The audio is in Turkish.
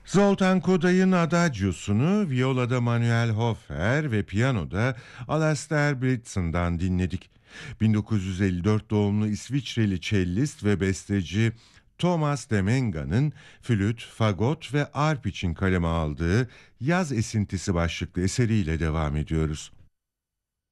Zoltan Koday'ın Adagios'unu violada Manuel Hofer ve piyanoda Alastair Britson'dan dinledik. 1954 doğumlu İsviçreli cellist ve besteci Thomas Demenga'nın flüt, fagot ve arp için kaleme aldığı Yaz Esintisi başlıklı eseriyle devam ediyoruz.